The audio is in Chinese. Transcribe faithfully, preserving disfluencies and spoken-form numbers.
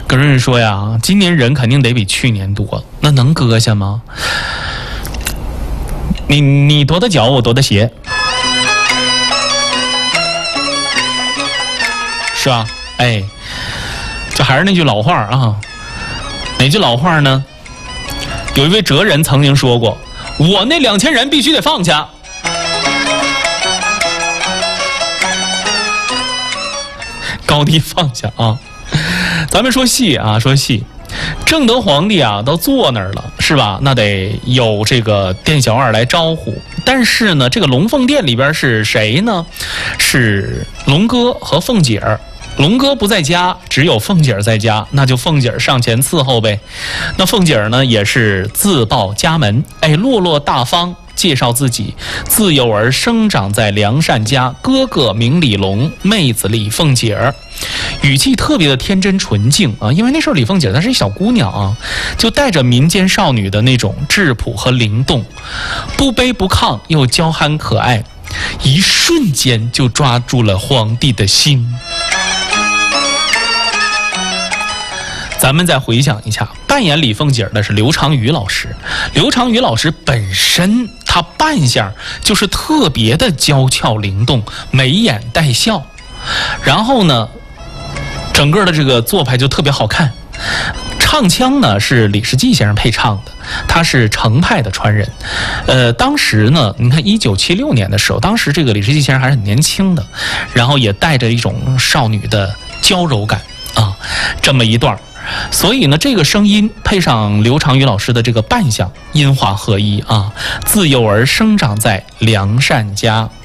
葛润说呀，今年人肯定得比去年多，那能搁下吗？你你跺跺脚，我跺跺鞋，是吧？哎，这还是那句老话啊，哪句老话呢？有一位哲人曾经说过，我那两千人必须得放下。高低放下啊！咱们说戏啊，说戏，正德皇帝啊都坐那儿了，是吧？那得有这个店小二来招呼。但是呢，这个龙凤殿里边是谁呢？是龙哥和凤姐儿。龙哥不在家，只有凤姐儿在家，那就凤姐儿上前伺候呗。那凤姐儿呢，也是自报家门，哎，落落大方。介绍自己，自幼儿生长在良善家，哥哥名李龙，妹子李凤姐儿，语气特别的天真纯净啊。因为那时候李凤姐她是一小姑娘啊，就带着民间少女的那种质朴和灵动，不卑不亢又娇憨可爱，一瞬间就抓住了皇帝的心。咱们再回想一下，扮演李凤姐的是刘长宇老师。刘长宇老师本身他扮相就是特别的娇俏灵动，眉眼带笑，然后呢，整个的这个做派就特别好看。唱腔呢是李时季先生配唱的，他是程派的传人。呃，当时呢，你看一九七六年的时候，当时这个李时季先生还是很年轻的，然后也带着一种少女的娇柔感啊，这么一段。所以呢，这个声音配上刘长宇老师的这个扮相，音华合一啊。自幼儿生长在良善家，